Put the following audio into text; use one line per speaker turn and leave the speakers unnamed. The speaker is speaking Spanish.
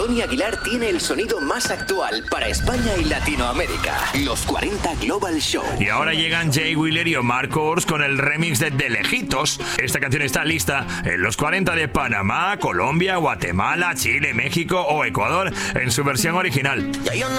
Tony Aguilar tiene el sonido más actual para España y Latinoamérica. Los 40 Global Show.
Y ahora llegan Jay Wheeler y Omar Courtz con el remix de Lejitos. Esta canción está lista en los 40 de Panamá, Colombia, Guatemala, Chile, México o Ecuador en su versión original.